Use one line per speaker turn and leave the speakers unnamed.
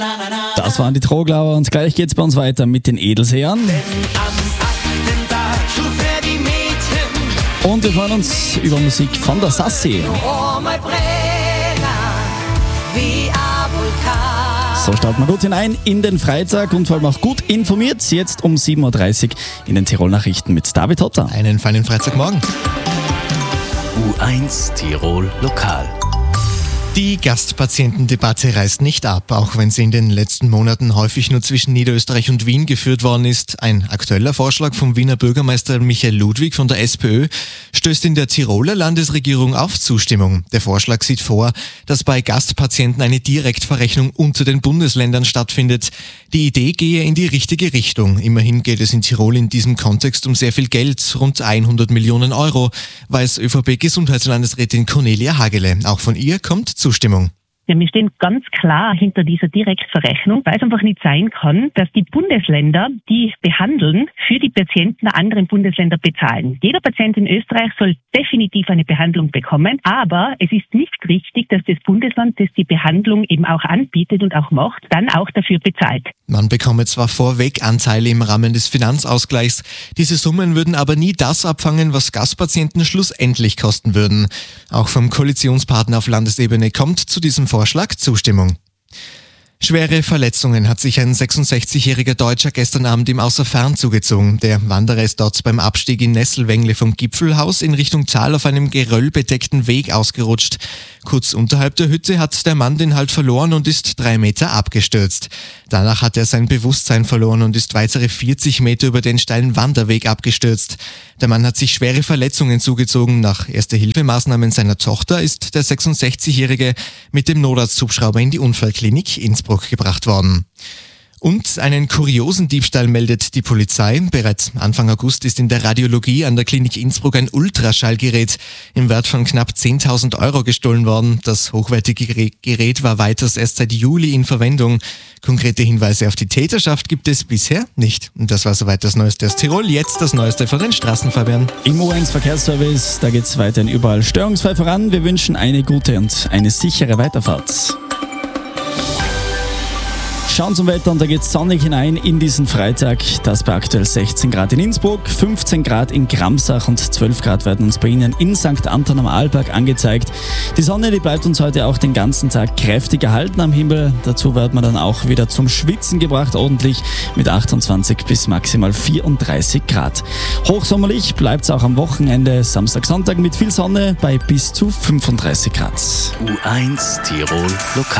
Das waren die Troglauer und gleich geht's bei uns weiter mit den Edelseern.
Denn am 8. Tag schuf er die Mädchen.
Und wir freuen uns über Musik von der Sassi. So starten wir gut hinein in den Freitag und vor allem auch gut informiert. Jetzt um 7.30 Uhr in den Tirol-Nachrichten mit David Hotter.
Einen feinen Freitagmorgen.
U1 Tirol Lokal.
Die Gastpatientendebatte reißt nicht ab, auch wenn sie in den letzten Monaten häufig nur zwischen Niederösterreich und Wien geführt worden ist. Ein aktueller Vorschlag vom Wiener Bürgermeister Michael Ludwig von der SPÖ stößt in der Tiroler Landesregierung auf Zustimmung. Der Vorschlag sieht vor, dass bei Gastpatienten eine Direktverrechnung unter den Bundesländern stattfindet. Die Idee gehe in die richtige Richtung. Immerhin geht es in Tirol in diesem Kontext um sehr viel Geld, rund 100 Millionen Euro, weiß ÖVP-Gesundheitslandesrätin Cornelia Hagele. Auch von ihr kommt Zustimmung.
Ja, wir stehen ganz klar hinter dieser Direktverrechnung, weil es einfach nicht sein kann, dass die Bundesländer, die behandeln, für die Patienten der anderen Bundesländer bezahlen. Jeder Patient in Österreich soll definitiv eine Behandlung bekommen, aber es ist nicht richtig, dass das Bundesland, das die Behandlung eben auch anbietet und auch macht, dann auch dafür bezahlt.
Man bekomme zwar vorweg Anteile im Rahmen des Finanzausgleichs, diese Summen würden aber nie das abfangen, was Gastpatienten schlussendlich kosten würden. Auch vom Koalitionspartner auf Landesebene kommt zu diesem Vorschlag Zustimmung. Schwere Verletzungen hat sich ein 66-jähriger Deutscher gestern Abend im Außerfern zugezogen. Der Wanderer ist dort beim Abstieg in Nesselwengle vom Gipfelhaus in Richtung Tal auf einem geröllbedeckten Weg ausgerutscht. Kurz unterhalb der Hütte hat der Mann den Halt verloren und ist 3 Meter abgestürzt. Danach hat er sein Bewusstsein verloren und ist weitere 40 Meter über den steilen Wanderweg abgestürzt. Der Mann hat sich schwere Verletzungen zugezogen. Nach Erste-Hilfe-Maßnahmen seiner Tochter ist der 66-Jährige mit dem Notarzthubschrauber in die Unfallklinik Innsbruck gebracht worden. Und einen kuriosen Diebstahl meldet die Polizei. Bereits Anfang August ist in der Radiologie an der Klinik Innsbruck ein Ultraschallgerät im Wert von knapp 10.000 Euro gestohlen worden. Das hochwertige Gerät war weiters erst seit Juli in Verwendung. Konkrete Hinweise auf die Täterschaft gibt es bisher nicht. Und das war soweit das Neueste aus Tirol. Jetzt das Neueste von den Straßenfahrern.
Im U1 Verkehrsservice, da geht's weiterhin überall störungsfrei voran. Wir wünschen eine gute und eine sichere Weiterfahrt. Schauen zum Wetter und da geht's sonnig hinein in diesen Freitag. Das bei aktuell 16 Grad in Innsbruck, 15 Grad in Gramsach und 12 Grad werden uns bei Ihnen in St. Anton am Arlberg angezeigt. Die Sonne, die bleibt uns heute auch den ganzen Tag kräftig erhalten am Himmel. Dazu wird man dann auch wieder zum Schwitzen gebracht, ordentlich mit 28 bis maximal 34 Grad. Hochsommerlich bleibt's auch am Wochenende, Samstag, Sonntag mit viel Sonne bei bis zu 35 Grad.
U1 Tirol Lokal.